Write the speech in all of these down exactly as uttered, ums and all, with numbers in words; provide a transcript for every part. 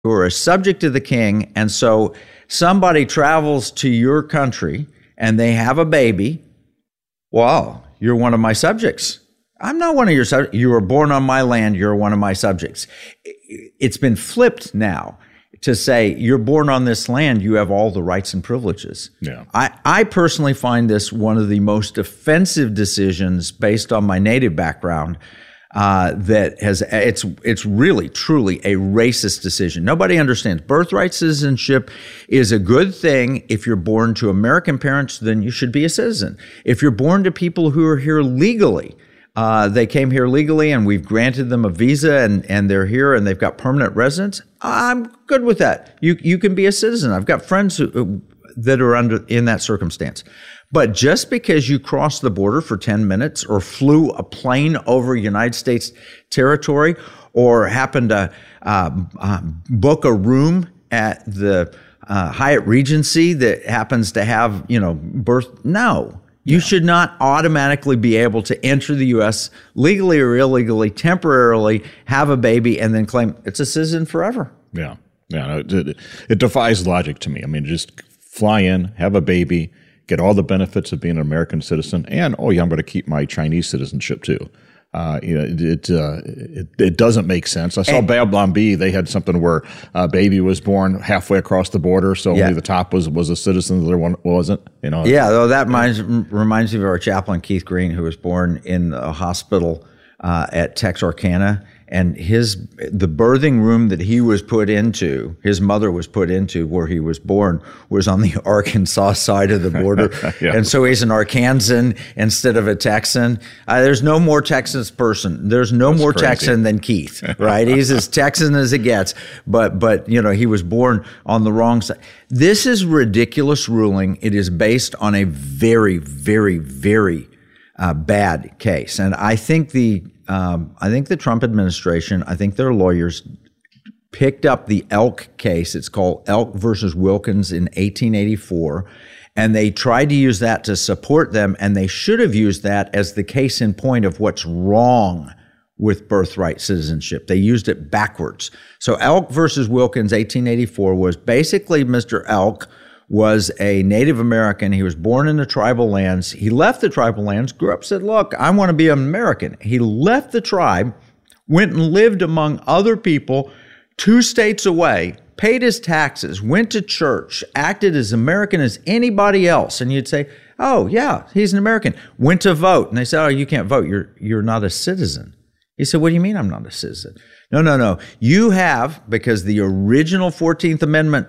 who are a subject of the king. And so somebody travels to your country and they have a baby. Well, you're one of my subjects. I'm not one of your subjects. You were born on my land. You're one of my subjects. It's been flipped now to say you're born on this land. You have all the rights and privileges. Yeah. I, I personally find this one of the most offensive decisions based on my native background. Uh, that has it's it's really truly a racist decision. Nobody understands. Birthright citizenship is a good thing. If you're born to American parents, then you should be a citizen. If you're born to people who are here legally, uh, they came here legally, and we've granted them a visa, and and they're here, and they've got permanent residence. I'm good with that. You you can be a citizen. I've got friends who, that are under in that circumstance. But just because you crossed the border for ten minutes or flew a plane over United States territory or happened to uh, uh, book a room at the uh, Hyatt Regency that happens to have, you know, birth, no. You yeah. should not automatically be able to enter the U S legally or illegally, temporarily, have a baby, and then claim it's a citizen forever. Yeah. Yeah. It, it, it defies logic to me. I mean, just fly in, have a baby, get all the benefits of being an American citizen, and oh yeah, I'm going to keep my Chinese citizenship too. Uh, you know, it it, uh, it it doesn't make sense. I saw and, Babylon B. They had something where a baby was born halfway across the border, so yeah. only the top was was a citizen, the other one wasn't. You know. Yeah, though that reminds reminds me of our chaplain Keith Green, who was born in a hospital uh, at Texarkana. And his the birthing room that he was put into, his mother was put into where he was born, was on the Arkansas side of the border. yeah. And so he's an Arkansan instead of a Texan. Uh, there's no more Texas person. There's no That's more crazy. Texan than Keith, right? He's as Texan as it gets. But, but you know, he was born on the wrong side. This is ridiculous ruling. It is based on a very, very, very uh, bad case. And I think the Um, I think the Trump administration, I think their lawyers picked up the Elk case. It's called Elk versus Wilkins in eighteen eighty-four. And they tried to use that to support them. And they should have used that as the case in point of what's wrong with birthright citizenship. They used it backwards. So Elk versus Wilkins, eighteen eighty-four, was basically Mister Elk was a Native American. He was born in the tribal lands. He left the tribal lands, grew up, said, look, I want to be an American. He left the tribe, went and lived among other people two states away, paid his taxes, went to church, acted as American as anybody else. And you'd say, oh, yeah, he's an American. Went to vote. And they said, oh, you can't vote. You're, you're not a citizen. He said, what do you mean I'm not a citizen? No, no, no. You have, because the original fourteenth Amendment,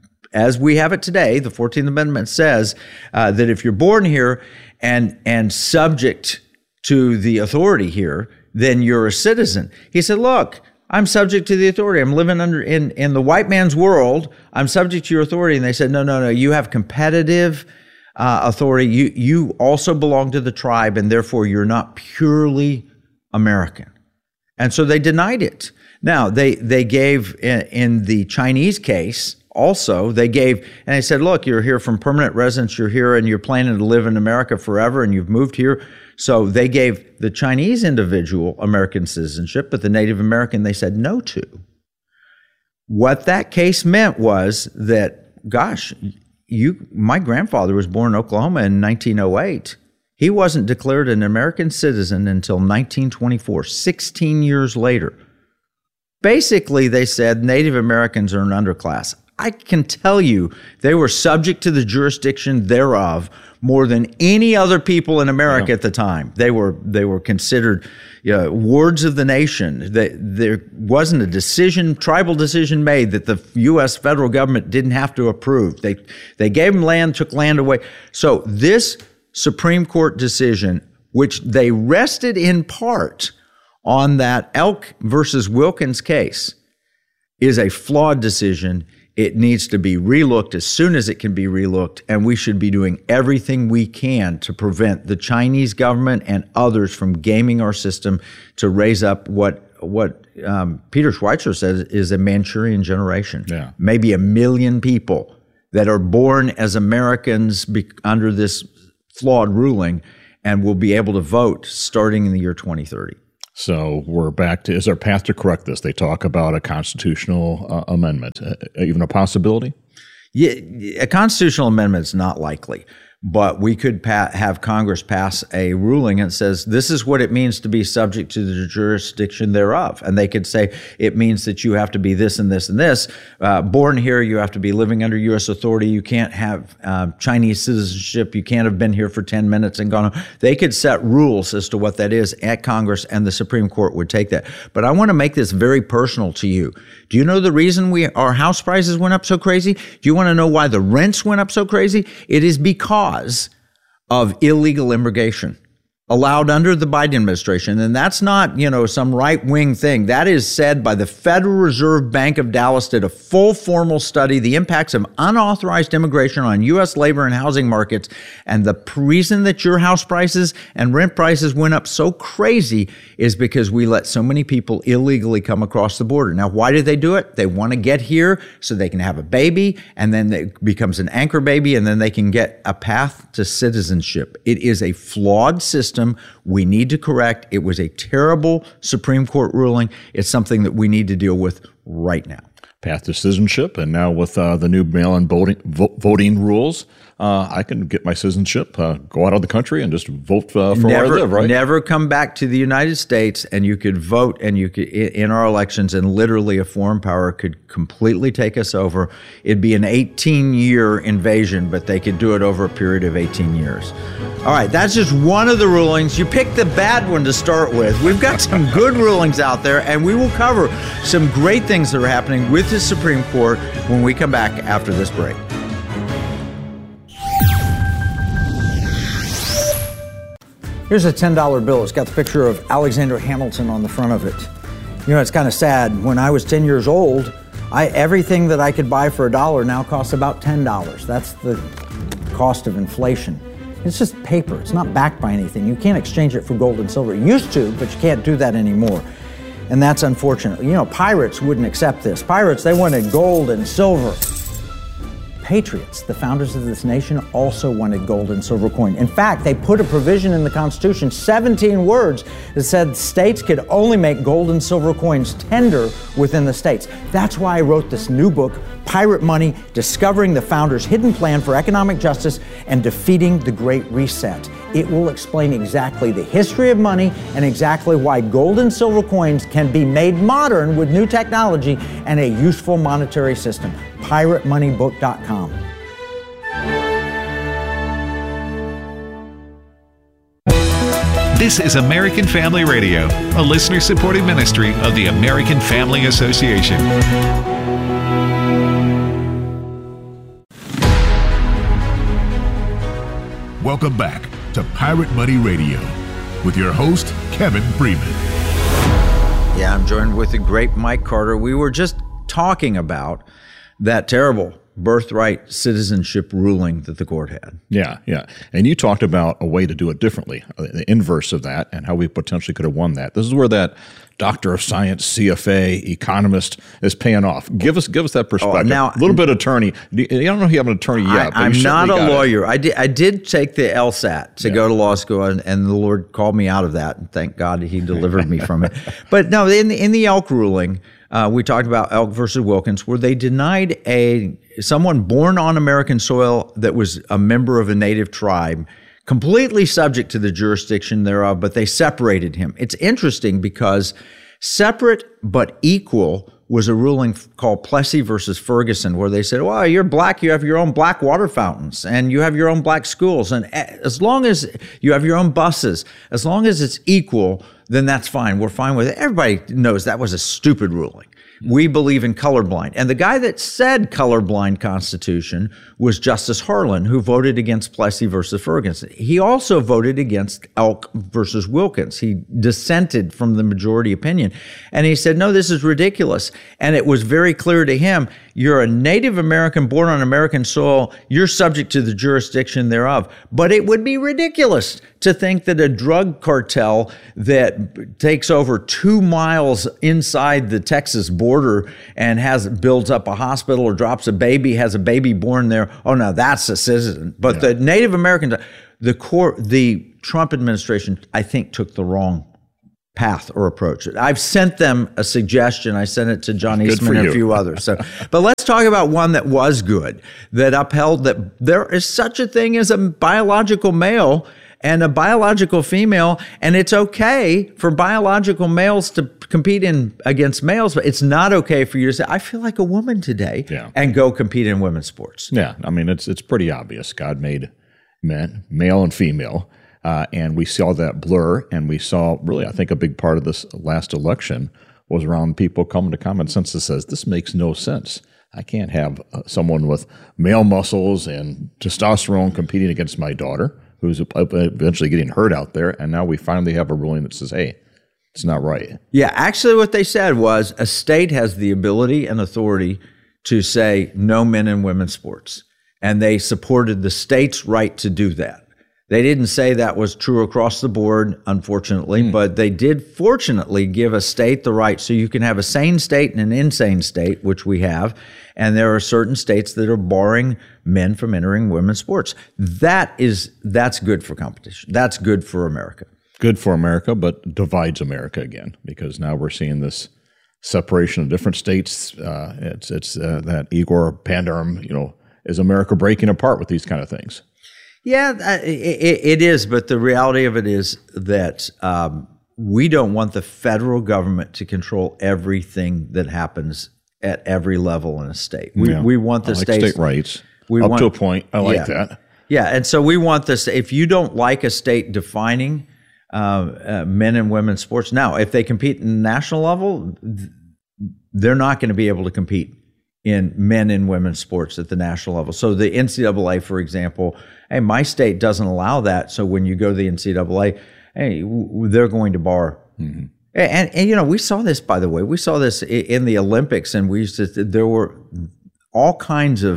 as we have it today, the fourteenth Amendment says uh, that if you're born here and and subject to the authority here, then you're a citizen. He said, look, I'm subject to the authority. I'm living under in, in the white man's world. I'm subject to your authority. And they said, no, no, no, you have competitive uh, authority. You, you also belong to the tribe, and therefore you're not purely American. And so they denied it. Now, they, they gave, in, in the Chinese case, also, they gave, and they said, look, you're here from permanent residence, you're here and you're planning to live in America forever and you've moved here. So they gave the Chinese individual American citizenship, but the Native American they said no to. What that case meant was that, gosh, you, my grandfather was born in Oklahoma in nineteen oh eight. He wasn't declared an American citizen until nineteen twenty-four, sixteen years later. Basically, they said Native Americans are an underclass. I can tell you they were subject to the jurisdiction thereof more than any other people in America yeah. at the time. They were they were considered you know, wards of the nation. They, there wasn't a decision, tribal decision made that the U S federal government didn't have to approve. They they gave them land, took land away. So this Supreme Court decision, which they rested in part on that Elk versus Wilkins case, is a flawed decision. It needs to be relooked as soon as it can be relooked, and we should be doing everything we can to prevent the Chinese government and others from gaming our system to raise up what what um, Peter Schweitzer says is a Manchurian generation. Yeah. Maybe a million people that are born as Americans be, under this flawed ruling and will be able to vote starting in the year twenty thirty. So we're back to, is our path to correct this? They talk about a constitutional uh, amendment, uh, even a possibility? Yeah, a constitutional amendment is not likely. But we could pa- have Congress pass a ruling that says this is what it means to be subject to the jurisdiction thereof. And they could say it means that you have to be this and this and this. Uh, born here, you have to be living under U S authority. You can't have uh, Chinese citizenship. You can't have been here for ten minutes and gone home. They could set rules as to what that is at Congress, and the Supreme Court would take that. But I want to make this very personal to you. Do you know the reason we our house prices went up so crazy? Do you want to know why the rents went up so crazy? It is because of illegal immigration allowed under the Biden administration. And that's not, you know, some right-wing thing. That is said by the Federal Reserve Bank of Dallas, did a full formal study, the impacts of unauthorized immigration on U S labor and housing markets. And the reason that your house prices and rent prices went up so crazy is because we let so many people illegally come across the border. Now, why did they do it? They want to get here so they can have a baby, and then it becomes an anchor baby, and then they can get a path to citizenship. It is a flawed system. We need to correct. It was a terrible Supreme Court ruling. It's something that we need to deal with right now. Path to citizenship, and now with uh, the new mail-in voting, vo- voting rules, uh, I can get my citizenship, uh, go out of the country, and just vote uh, for never, where I live, right? Never come back to the United States, and you could vote, and you could in our elections, and literally a foreign power could completely take us over. It'd be an eighteen-year invasion, but they could do it over a period of eighteen years. All right, that's just one of the rulings. You picked the bad one to start with. We've got some good rulings out there, and we will cover some great things that are happening with the Supreme Court when we come back after this break. Here's a ten dollar bill. It's got the picture of Alexander Hamilton on the front of it. You know, it's kind of sad. When I was ten years old, I everything that I could buy for a dollar now costs about ten dollars. That's the cost of inflation. It's just paper. It's not backed by anything. You can't exchange it for gold and silver. You used to, but you can't do that anymore. And that's unfortunate. You know, pirates wouldn't accept this. Pirates, they wanted gold and silver. Patriots, the founders of this nation, also wanted gold and silver coin. In fact, they put a provision in the Constitution, seventeen words, that said states could only make gold and silver coins tender within the states. That's why I wrote this new book, Pirate Money, Discovering the Founders' Hidden Plan for Economic Justice and Defeating the Great Reset. It will explain exactly the history of money and exactly why gold and silver coins can be made modern with new technology and a useful monetary system. pirate money book dot com. This is American Family Radio, a listener-supported ministry of the American Family Association. Welcome back to Pirate Money Radio with your host, Kevin Freeman. Yeah, I'm joined with the great Mike Carter. We were just talking about that terrible birthright citizenship ruling that the court had. Yeah, yeah. And you talked about a way to do it differently, the inverse of that, and how we potentially could have won that. This is where that doctor of science, C F A, economist is paying off. Give us give us that perspective. Oh, now, a little bit of attorney. I don't know if you have an attorney yet. I, I'm not a lawyer. I did, I did take the LSAT to yeah. go to law school, and, and the Lord called me out of that, and thank God he delivered me from it. But no, in the, in the Elk ruling, uh, we talked about Elk versus Wilkins, where they denied a someone born on American soil that was a member of a native tribe completely subject to the jurisdiction thereof, but they separated him. It's interesting because separate but equal was a ruling called Plessy versus Ferguson, where they said, well, you're black, you have your own black water fountains, and you have your own black schools. And as long as you have your own buses, as long as it's equal, then that's fine. We're fine with it. Everybody knows that was a stupid ruling. We believe in colorblind. And the guy that said colorblind constitution was Justice Harlan, who voted against Plessy versus Ferguson. He also voted against Elk versus Wilkins. He dissented from the majority opinion. And he said, no, this is ridiculous. And it was very clear to him, you're a Native American born on American soil, you're subject to the jurisdiction thereof. But it would be ridiculous to think that a drug cartel that takes over two miles inside the Texas border and has builds up a hospital or drops a baby, has a baby born there, oh no, that's a citizen. But yeah. the Native Americans, the core, the Trump administration, I think, took the wrong path or approach. I've sent them a suggestion. I sent it to John Eastman and a few others. So, but let's talk about one that was good, that upheld that there is such a thing as a biological male and a biological female, and it's okay for biological males to compete in against males, but it's not okay for you to say, I feel like a woman today, yeah. and go compete in women's sports. Yeah, I mean, it's it's pretty obvious. God made men, male and female, uh, and we saw that blur, and we saw really, I think a big part of this last election was around people coming to common sense that says, this makes no sense. I can't have uh, someone with male muscles and testosterone competing against my daughter, who's eventually getting hurt out there. And now we finally have a ruling that says, hey, it's not right. Yeah, actually what they said was a state has the ability and authority to say no men in women's sports. And they supported the state's right to do that. They didn't say that was true across the board, unfortunately, mm. but they did fortunately give a state the right. So you can have a sane state and an insane state, which we have. And there are certain states that are barring men from entering women's sports. That is, that's good for competition. That's good for America. Good for America, but divides America again, because now we're seeing this separation of different states. Uh, it's it's uh, that Igor Pandaren, you know, is America breaking apart with these kind of things? Yeah, it, it is. But the reality of it is that um, we don't want the federal government to control everything that happens at every level in a state. We yeah. we want the I like states state rights we up want, to a point. I like yeah. that. Yeah, and so we want this. If you don't like a state defining uh, uh, men and women's sports, now if they compete in the national level, they're not going to be able to compete in men and women's sports at the national level. So the N C double A, for example, hey, my state doesn't allow that. So when you go to the N C double A, hey, they're going to bar. Mm-hmm. And, and, you know, we saw this, by the way, we saw this in the Olympics, and we used to, there were all kinds of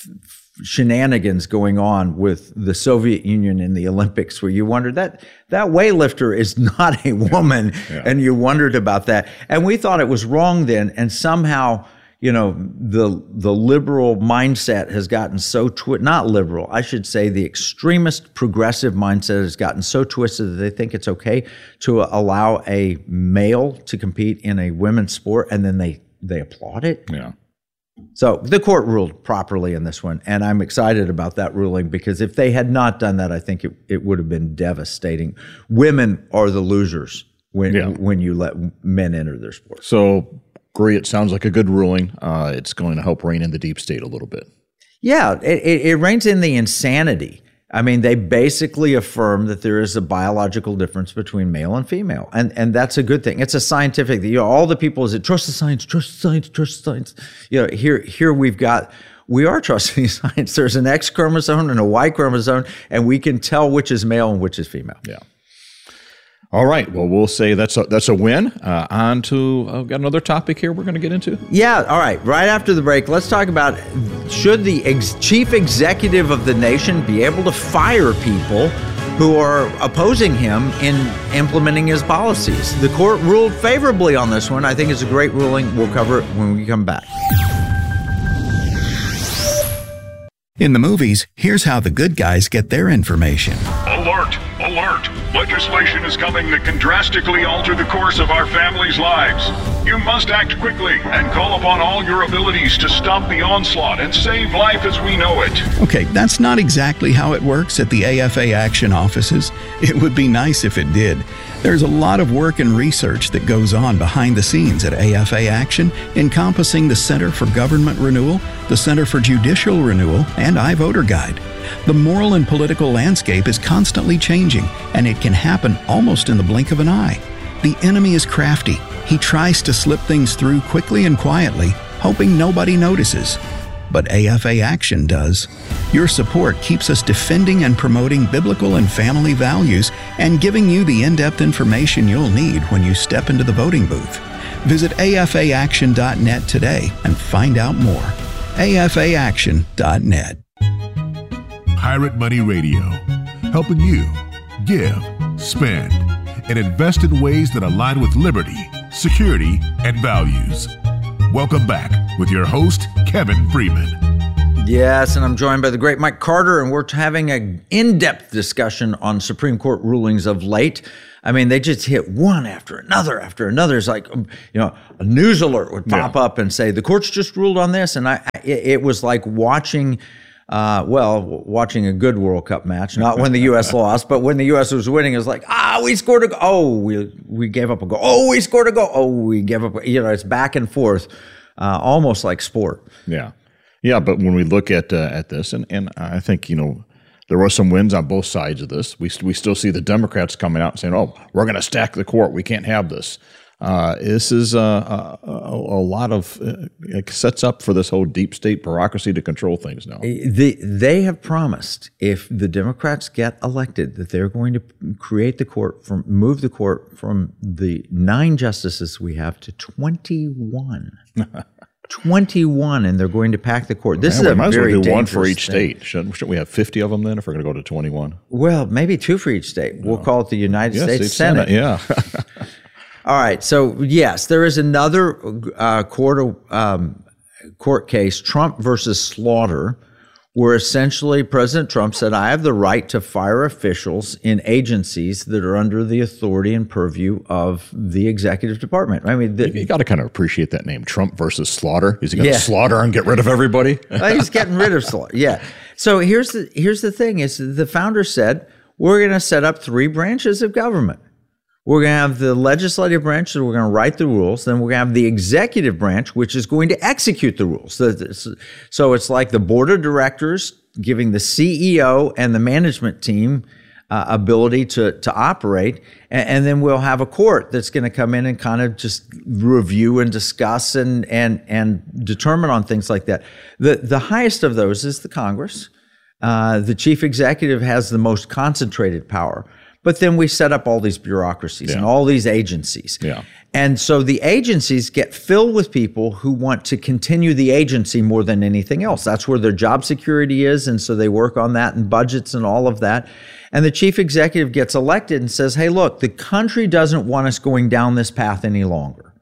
shenanigans going on with the Soviet Union in the Olympics, where you wondered that that weightlifter is not a woman, yeah. and you wondered about that. And we thought it was wrong then, and somehow, you know, the the liberal mindset has gotten so twi- not liberal, I should say the extremist progressive mindset has gotten so twisted that they think it's okay to allow a male to compete in a women's sport, and then they they applaud it. Yeah. So the court ruled properly in this one, and I'm excited about that ruling, because if they had not done that, I think it, it would have been devastating. Women are the losers when yeah. when you let men enter their sport. So agree, it sounds like a good ruling. Uh, it's going to help rein in the deep state a little bit. Yeah, it, it, it reins in the insanity. I mean, they basically affirm that there is a biological difference between male and female, and and that's a good thing. It's a scientific. You know, all the people is it trust the science, trust the science, trust the science. You know, here here we've got we are trusting science. There's an X chromosome and a Y chromosome, and we can tell which is male and which is female. Yeah. All right. Well, we'll say that's a, that's a win. Uh, on to, I've uh, got another topic here we're going to get into. Yeah. All right. Right after the break, let's talk about should the ex- chief executive of the nation be able to fire people who are opposing him in implementing his policies? The court ruled favorably on this one. I think it's a great ruling. We'll cover it when we come back. In the movies, here's how the good guys get their information. Alert! Alert! Legislation is coming that can drastically alter the course of our families' lives. You must act quickly and call upon all your abilities to stop the onslaught and save life as we know it. Okay, that's not exactly how it works at the A F A Action offices. It would be nice if it did. There's a lot of work and research that goes on behind the scenes at A F A Action, encompassing the Center for Government Renewal, the Center for Judicial Renewal, and iVoter Guide. The moral and political landscape is constantly changing, and it can happen almost in the blink of an eye. The enemy is crafty. He tries to slip things through quickly and quietly, hoping nobody notices. But A F A Action does. Your support keeps us defending and promoting biblical and family values and giving you the in-depth information you'll need when you step into the voting booth. Visit A F A action dot net today and find out more. A F A action dot net. Pirate Money Radio, helping you give, spend, and invest in ways that align with liberty, security, and values. Welcome back with your host, Kevin Freeman. Yes, and I'm joined by the great Mike Carter, and we're having an in-depth discussion on Supreme Court rulings of late. I mean, they just hit one after another after another. It's like, you know, a news alert would pop yeah. up and say, the court's just ruled on this. And I, it, it was like watching, uh, well, watching a good World Cup match, not when the U S lost, but when the U S was winning, it was like, ah, we scored a goal. Oh, we, we gave up a goal. Oh, we scored a goal. Oh, we gave up, a, you know, it's back and forth, uh, almost like sport. Yeah. Yeah, but when we look at uh, at this, and, and I think, you know, there were some wins on both sides of this. We we still see the Democrats coming out and saying, oh, we're going to stack the court. We can't have this. Uh, this is uh, a, a, a lot of, uh, it sets up for this whole deep state bureaucracy to control things now. They, they have promised if the Democrats get elected that they're going to create the court, from move the court from the nine justices we have to twenty-one. twenty-one, and they're going to pack the court. This Man, is a might very as well do one dangerous for each thing. state. Shouldn't, shouldn't we have fifty of them then if we're going to go to twenty-one? Well, maybe two for each state. We'll no. call it the United yes, States Senate. Senate. Yeah. All right. So, yes, there is another uh, court, um, court case, Trump versus Slaughter, where essentially President Trump said, I have the right to fire officials in agencies that are under the authority and purview of the executive department. I mean, the, you, you got to kind of appreciate that name, Trump versus Slaughter. Is he going to yeah. slaughter and get rid of everybody? Well, he's getting rid of Slaughter. Yeah. So here's the here's the thing: is the founder said we're going to set up three branches of government. We're going to have the legislative branch, so we're going to write the rules. Then we're going to have the executive branch, which is going to execute the rules. So it's like the board of directors giving the C E O and the management team uh, ability to to operate. And, and then we'll have a court that's going to come in and kind of just review and discuss and and and determine on things like that. The, the highest of those is the Congress. Uh, the chief executive has the most concentrated power. But then we set up all these bureaucracies yeah. and all these agencies. Yeah. And so the agencies get filled with people who want to continue the agency more than anything else. That's where their job security is. And so they work on that and budgets and all of that. And the chief executive gets elected and says, hey, look, the country doesn't want us going down this path any longer.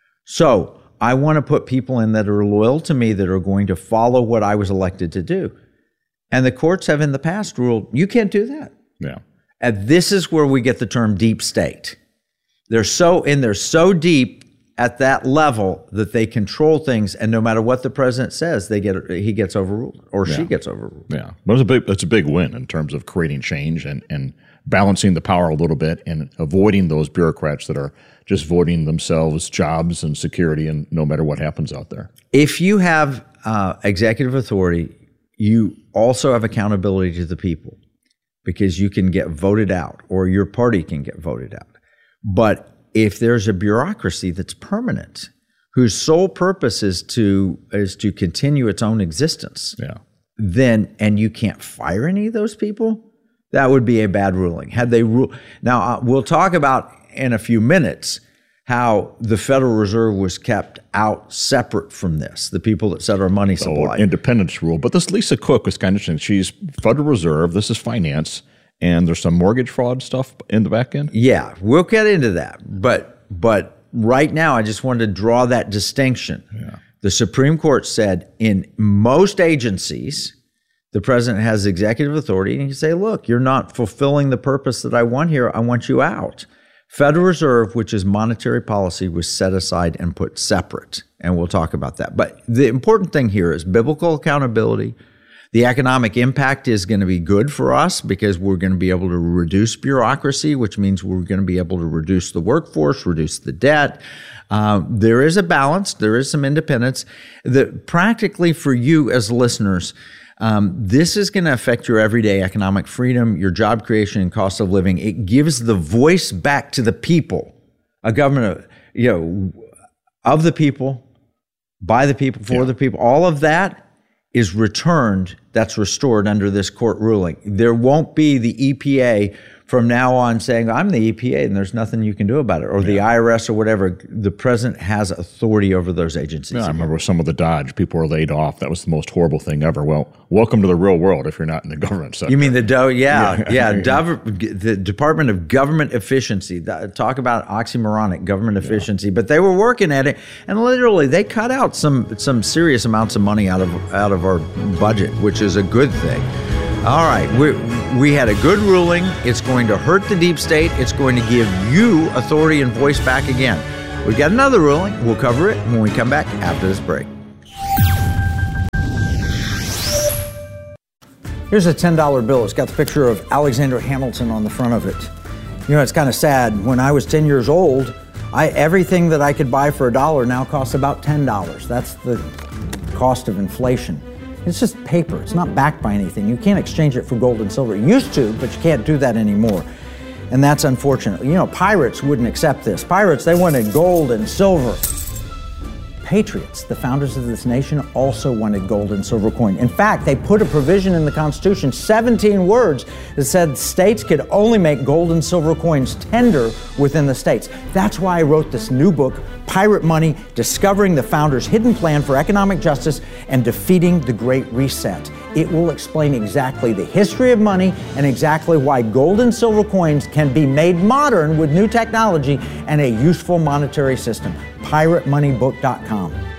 So I want to put people in that are loyal to me, that are going to follow what I was elected to do. And the courts have in the past ruled, you can't do that. Yeah. And this is where we get the term deep state. They're so in they're so deep at that level that they control things, and no matter what the president says, they get he gets overruled or yeah. she gets overruled. Yeah, but it's a big it's a big win in terms of creating change and and balancing the power a little bit and avoiding those bureaucrats that are just voting themselves jobs and security, and no matter what happens out there. If you have uh, executive authority, you also have accountability to the people, because you can get voted out or your party can get voted out. But if there's a bureaucracy that's permanent, whose sole purpose is to is to continue its own existence, yeah. then, and you can't fire any of those people, that would be a bad ruling. Had they rule now, uh, we'll talk about in a few minutes how the Federal Reserve was kept out separate from this, the people that set our money supply. Oh, independence rule. But this Lisa Cook was kind of interesting. She's Federal Reserve, this is finance, and there's some mortgage fraud stuff in the back end? Yeah, we'll get into that. But but right now, I just wanted to draw that distinction. Yeah. The Supreme Court said in most agencies, the president has executive authority, and he can say, look, you're not fulfilling the purpose that I want here. I want you out. Federal Reserve, which is monetary policy, was set aside and put separate, and we'll talk about that. But the important thing here is biblical accountability. The economic impact is going to be good for us because we're going to be able to reduce bureaucracy, which means we're going to be able to reduce the workforce, reduce the debt. Uh, there is a balance. There is some independence. The, practically for you as listeners, Um, this is going to affect your everyday economic freedom, your job creation, and cost of living. It gives the voice back to the people, a government of, you know, of the people, by the people, for yeah. the people. All of that is returned. That's restored under this court ruling. There won't be the E P A from now on saying, I'm the E P A and there's nothing you can do about it, or the I R S or whatever. The president has authority over those agencies. Yeah, I remember some of the Dodge, people were laid off. That was the most horrible thing ever. Well, welcome to the real world if you're not in the government sector. You mean the do- yeah, yeah, yeah. Dov- the Department of Government Efficiency. Talk about oxymoronic government efficiency, yeah. But they were working at it, and literally they cut out some some serious amounts of money out of out of our budget, which is a good thing. All right, we we had a good ruling. It's going to hurt the deep state. It's going to give you authority and voice back again. We got another ruling. We'll cover it when we come back after this break. Here's a ten dollar bill. It's got the picture of Alexander Hamilton on the front of it. You know, it's kind of sad. When I was ten years old, I everything that I could buy for a dollar now costs about ten dollars. That's the cost of inflation. It's just paper. It's not backed by anything. You can't exchange it for gold and silver. You used to, but you can't do that anymore. And that's unfortunate. You know, pirates wouldn't accept this. Pirates, they wanted gold and silver. Patriots, the founders of this nation, also wanted gold and silver coin. In fact, they put a provision in the Constitution, seventeen words, that said states could only make gold and silver coins tender within the states. That's why I wrote this new book, Pirate Money, Discovering the Founders' Hidden Plan for Economic Justice and Defeating the Great Reset. It will explain exactly the history of money and exactly why gold and silver coins can be made modern with new technology and a useful monetary system. pirate money book dot com.